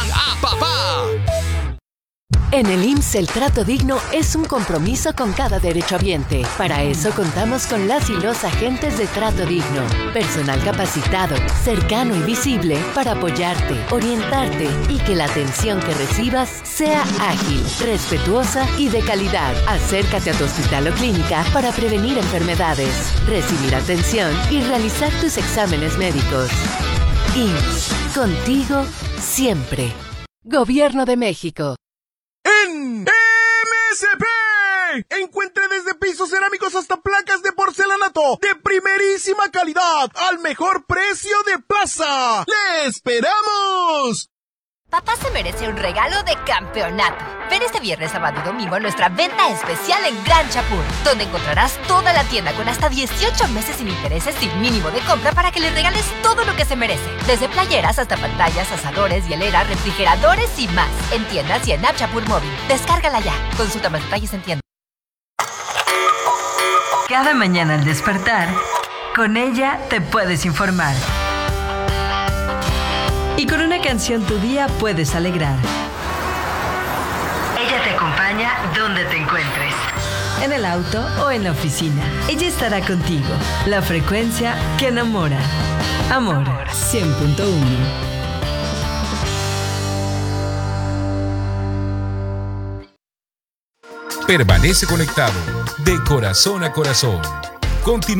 a papá. En el IMSS el trato digno es un compromiso con cada derechohabiente. Para eso contamos con las y los agentes de trato digno. Personal capacitado, cercano y visible para apoyarte, orientarte y que la atención que recibas sea ágil, respetuosa y de calidad. Acércate a tu hospital o clínica para prevenir enfermedades, recibir atención y realizar tus exámenes médicos. IMSS, contigo siempre. Gobierno de México. En MSP encuentre desde pisos cerámicos hasta placas de porcelanato de primerísima calidad al mejor precio de plaza. ¡Le esperamos! Papá se merece un regalo de campeonato. Ven este viernes, sábado y domingo a nuestra venta especial en Gran Chapur, donde encontrarás toda la tienda con hasta 18 meses sin intereses sin mínimo de compra para que le regales todo lo que se merece. Desde playeras hasta pantallas, asadores, hieleras, refrigeradores y más. En tiendas y en App Chapur Móvil. Descárgala ya. Consulta más detalles en tienda. Cada mañana al despertar, con ella te puedes informar. Y con una canción tu día puedes alegrar. Ella te acompaña donde te encuentres. En el auto o en la oficina. Ella estará contigo. La frecuencia que enamora. Amor 100.1. Permanece conectado de corazón a corazón. Continúa.